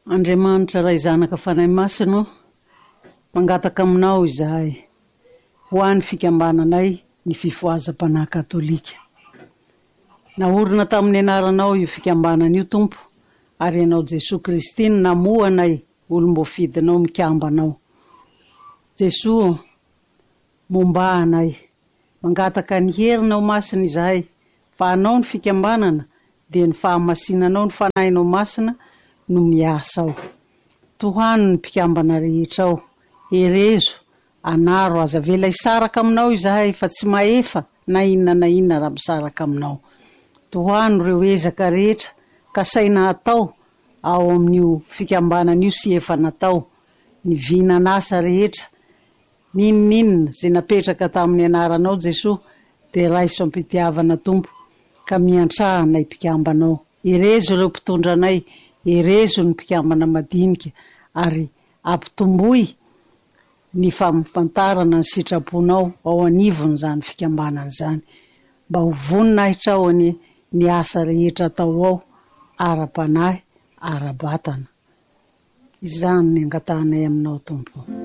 Andriamanitra ray zanaka fanahy masina mangataka aminao izahay ho an'ny fikambananay ny fifoazam-panahy katolika. Naorina tamin'ny anaranao io fikambanana io Tompo, ary ianao Jesosy Kristy namoanay olombofidinao mikambanao. Jesosy, mombahanay, mangataka ny herinao masina izahay, fa anao ny fikambanana dia ny fahamasinanao ny fanahinao masina no miasa ao. Tohano ny mpikambana rehetra ao, erezo, anaro aza vela isaraka aminao izahay fa tsy maefa na inona raha misaraka aminao. Tohano reo ezaka rehetra ka saina atao ao amin'io fikambanana io sy efa natao, ny vinanasa rehetra, ninona izay napetraka tamin'ny anaranao Jesosy dia raiso ampitiavana Tompo ka miantrahanay mpikambanao. Erezo ireo mpitondranay, erezo ny mpikambana madinika ary ampitomboy ny fampantarana ny sitraponao ao anivony zany fikambanana zany. Mba ho voninahitra ao ny asa rehetra atao ao, ara-panahy, ara-batana. Izany ny angatanay aminao Tompo.